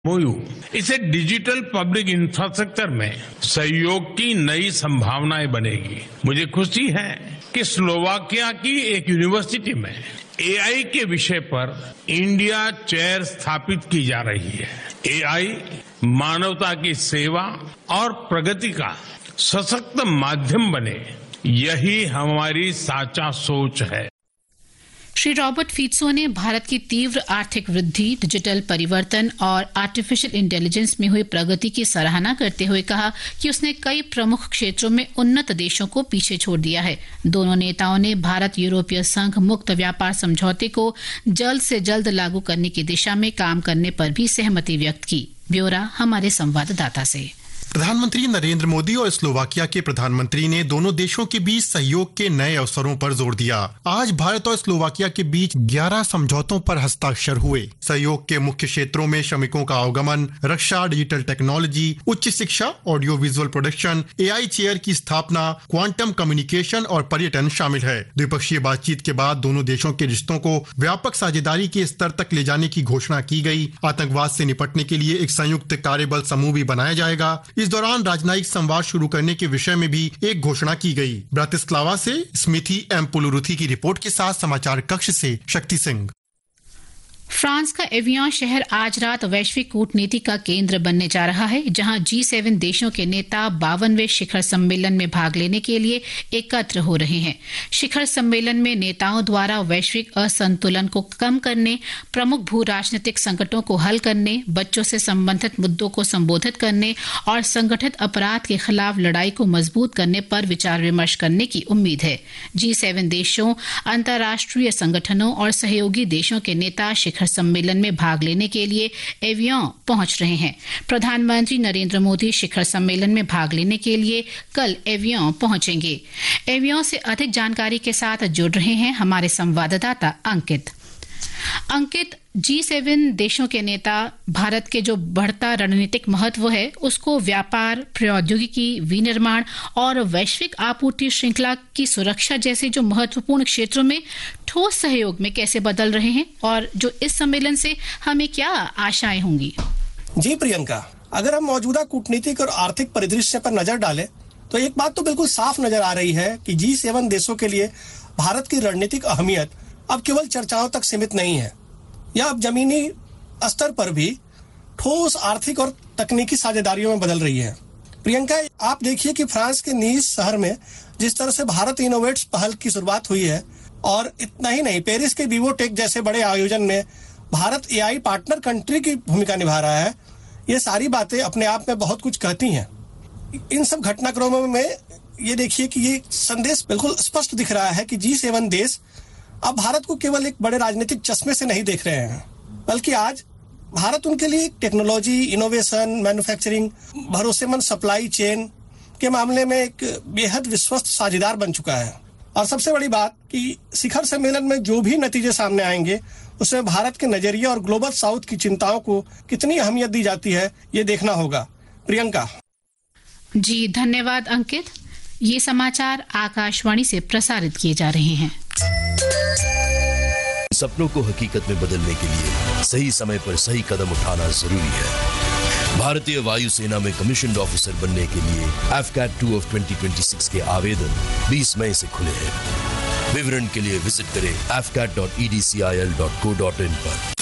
MOU इससे digital public infrastructure में सहयोग की नई संभावनाएं बनेगी। मुझे खुशी है कि स्लोवाकिया की एक यूनिवर्सिटी में AI के विषय पर इंडिया चेयर स्थापित की जा रही है। AI मानवता की सेवा और प्रगति का सशक्त माध्यम बने, यही हमारी साचा सोच है। श्री रॉबर्ट फीत्सो ने भारत की तीव्र आर्थिक वृद्धि, डिजिटल परिवर्तन और आर्टिफिशियल इंटेलिजेंस में हुई प्रगति की सराहना करते हुए कहा कि उसने कई प्रमुख क्षेत्रों में उन्नत देशों को पीछे छोड़ दिया है। दोनों नेताओं ने भारत यूरोपीय संघ मुक्त व्यापार समझौते को जल्द से जल्द लागू करने की दिशा में काम करने पर भी सहमति व्यक्त की। ब्यौरा हमारे संवाददाता से। प्रधानमंत्री नरेंद्र मोदी और स्लोवाकिया के प्रधानमंत्री ने दोनों देशों के बीच सहयोग के नए अवसरों पर जोर दिया। आज भारत और स्लोवाकिया के बीच 11 समझौतों पर हस्ताक्षर हुए। सहयोग के मुख्य क्षेत्रों में श्रमिकों का आवागमन, रक्षा, डिजिटल टेक्नोलॉजी, उच्च शिक्षा, audio visual production, AI chair की स्थापना, क्वांटम कम्युनिकेशन और पर्यटन शामिल है। द्विपक्षीय बातचीत के बाद दोनों देशों के रिश्तों को व्यापक साझेदारी के स्तर तक ले जाने की घोषणा की गई। आतंकवाद से निपटने के लिए एक संयुक्त कार्यबल समूह भी बनाया जाएगा। इस दौरान राजनयिक संवाद शुरू करने के विषय में भी एक घोषणा की गई। ब्रातिस्लावा से स्मिथी एम पुलुरुथी की रिपोर्ट के साथ समाचार कक्ष से शक्ति सिंह। फ्रांस का एवियन शहर आज रात वैश्विक कूटनीति का केंद्र बनने जा रहा है, जहां G7 देशों के नेता 52वें शिखर सम्मेलन में भाग लेने के लिए एकत्र हो रहे हैं। शिखर सम्मेलन में नेताओं द्वारा वैश्विक असंतुलन को कम करने, प्रमुख भू राजनीतिक संकटों को हल करने, बच्चों से संबंधित मुद्दों को संबोधित करने और संगठित अपराध के खिलाफ लड़ाई को मजबूत करने पर विचार विमर्श करने की उम्मीद है। G7 देशों, अंतर्राष्ट्रीय संगठनों और सहयोगी देशों के नेता शिखर सम्मेलन में भाग लेने के लिए एवियन पहुंच रहे हैं। प्रधानमंत्री नरेंद्र मोदी शिखर सम्मेलन में भाग लेने के लिए कल एवियन पहुंचेंगे। एवियन से अधिक जानकारी के साथ जुड़ रहे हैं हमारे संवाददाता अंकित। G7 देशों के नेता भारत के जो बढ़ता रणनीतिक महत्व है उसको व्यापार, प्रौद्योगिकी, विनिर्माण और वैश्विक आपूर्ति श्रृंखला की सुरक्षा जैसे जो महत्वपूर्ण क्षेत्रों में ठोस सहयोग में कैसे बदल रहे हैं और जो इस सम्मेलन से हमें क्या आशाएं होंगी। जी प्रियंका, अगर हम मौजूदा कूटनीतिक और आर्थिक परिदृश्य पर नजर डालें तो एक बात तो बिल्कुल साफ नजर आ रही है कि G7 देशों के लिए भारत की रणनीतिक अहमियत अब केवल चर्चाओं तक सीमित नहीं है। यह अब जमीनी स्तर पर भी ठोस आर्थिक और तकनीकी साझेदारियों में बदल रही है। प्रियंका, आप देखिए कि फ्रांस के नीस शहर में जिस तरह से भारत इनोवेट्स पहल की शुरुआत हुई है, और इतना ही नहीं, पेरिस के विवोटेक जैसे बड़े आयोजन में भारत AI पार्टनर कंट्री की भूमिका निभा रहा है। ये सारी बातें अपने आप में बहुत कुछ कहती हैं। इन सब घटनाक्रमों में ये देखिए कि ये संदेश बिल्कुल स्पष्ट दिख रहा है कि G7 देश अब भारत को केवल एक बड़े राजनीतिक चश्मे से नहीं देख रहे हैं, बल्कि आज भारत उनके लिए टेक्नोलॉजी, इनोवेशन, मैन्युफैक्चरिंग, भरोसेमंद सप्लाई चेन के मामले में एक बेहद विश्वस्त साझेदार बन चुका है। और सबसे बड़ी बात कि शिखर सम्मेलन में जो भी नतीजे सामने आएंगे उसमें भारत के नजरिए और ग्लोबल साउथ की चिंताओं को कितनी अहमियत दी जाती है, ये देखना होगा। प्रियंका जी, धन्यवाद अंकित। ये समाचार आकाशवाणी से प्रसारित किए जा रहे हैं। सपनों को हकीकत में बदलने के लिए सही समय पर सही कदम उठाना जरूरी है। भारतीय वायुसेना में कमीशन्ड ऑफिसर बनने के लिए AFCAT 2 of 2026 के आवेदन 20 मई से खुले हैं। विवरण के लिए विजिट करें afcat.edcil.co.in पर।